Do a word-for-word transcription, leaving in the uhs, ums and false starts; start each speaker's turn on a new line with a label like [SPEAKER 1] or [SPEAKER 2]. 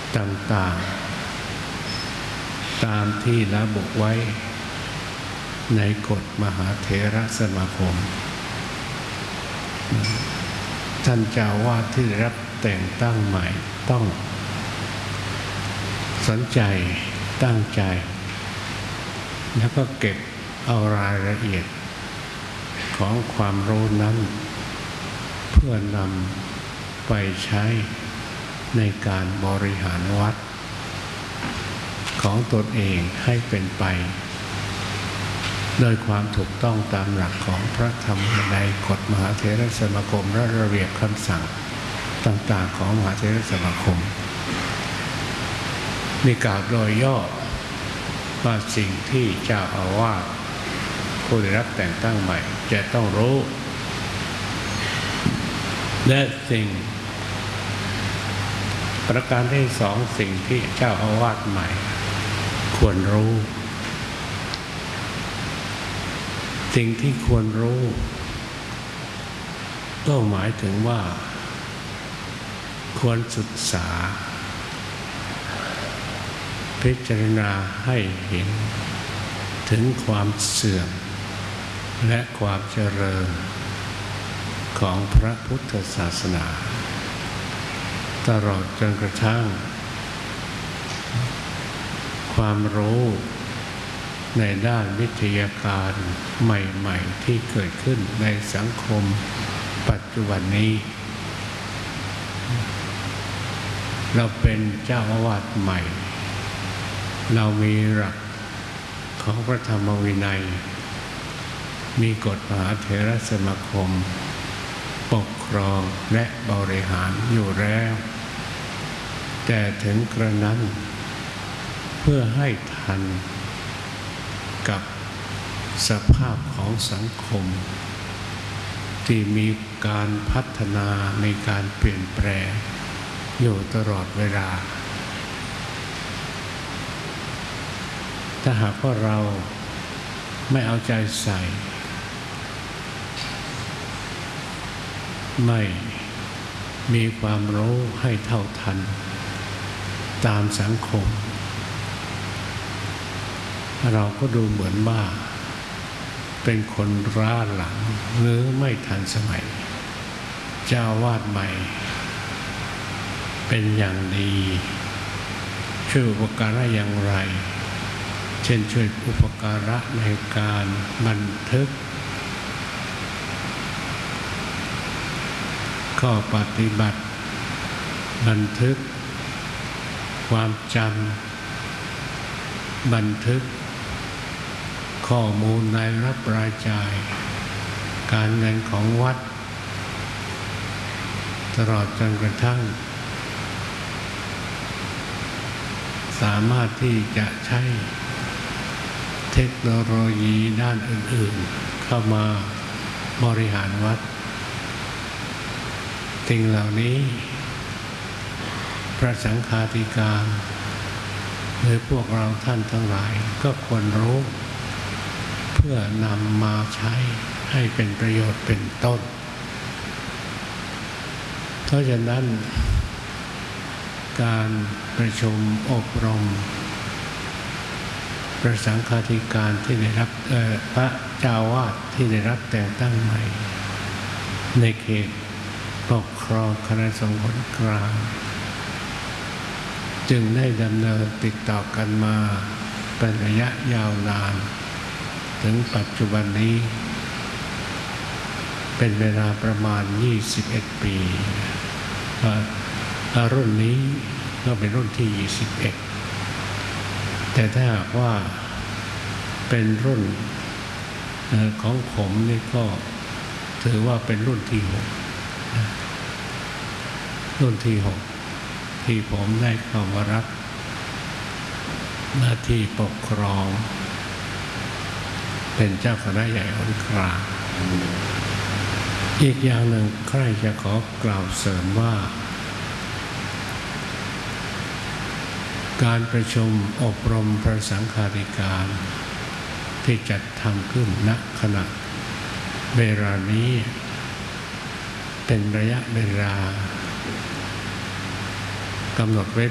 [SPEAKER 1] ต่างๆตามที่ระบุไว้ในกฎมหาเถรสมาคมท่านเจ้าวาดที่รับแต่งตั้งใหม่ต้องสนใจตั้งใจแล้วก็เก็บเอารายละเอียดของความรู้นั้นเพื่อนำไปใช้ในการบริหารวัดของตนเองให้เป็นไปโดยความถูกต้องตามหลักของพระธรรมวินัยกฎมหาเถรสมาคมและระเบียบคำสั่งต่างๆของมหาเถรสมาคมมีกล่าวโดยย่อว่าสิ่งที่เจ้าอาวาสผู้ได้รับแต่งตั้งใหม่จะต้องรู้และสิ่งประการที่สองสิ่งที่เจ้าอาวาสใหม่ควรรู้สิ่งที่ควรรู้ก็หมายถึงว่าควรศึกษาพิจารณาให้เห็นถึงความเสื่อมและความเจริญของพระพุทธศาสนาตลอดจนกระทั่งความรู้ในด้านวิทยาการใหม่ๆที่เกิดขึ้นในสังคมปัจจุบันนี้เราเป็นเจ้าอาวาสใหม่เรามีหลักของพระธรรมวินัยมีกฎมหาเถรสมาคมปกครองและบริหารอยู่แล้วแต่ถึงกระนั้นเพื่อให้ทันกับสภาพของสังคมที่มีการพัฒนามีการเปลี่ยนแปลงอยู่ตลอดเวลาถ้าหากว่าเราไม่เอาใจใส่ไม่มีความรู้ให้เท่าทันตามสังคมเราก็ดูเหมือนว่าเป็นคนล้าหลังหรือไม่ทันสมัยเจ้าอาวาสใหม่เป็นอย่างดีช่วยอุปการะอย่างไรเช่นช่วยอุปการะในการบันทึกข้อปฏิบัติบันทึกความจำบันทึกข้อมูลรายรับรายจ่ายการเงินของวัดตลอดจนกระทั่งสามารถที่จะใช้เทคโนโลยีด้านอื่นๆเข้ามาบริหารวัดสิ่งเหล่านี้พระสังฆาธิการหรือพวกเราท่านทั้งหลายก็ควรรู้เพื่อนำมาใช้ให้เป็นประโยชน์เป็นต้นเพราะฉะนั้นการประชุมอบรมพระสังฆาธิการที่ได้รับพระเจ้าวาดที่ได้รับแต่งตั้งใหม่ในเขตปกครองคณะสงฆ์กลางจึงได้ดำเนินติดต่อกันมาเป็นระยะยาวนานถึงปัจจุบันนี้เป็นเวลาประมาณยี่สิบเอ็ดปีรุ่นนี้ก็เป็นรุ่นที่ยี่สิบเอ็ดแต่ถ้าหากว่าเป็นรุ่นของผมนี่ก็ถือว่าเป็นรุ่นที่หกรุ่นที่หกที่ผมได้เข้ามารับหน้าที่ปกครองเป็นเจ้าคณะใหญ่องค์กลางอีกอย่างหนึ่งใครจะขอกล่าวเสริมว่าการประชุมอบรมพระสังฆาธิการที่จัดทำขึ้นณขณะเวลานี้เป็นระยะเวลากำหนดไว้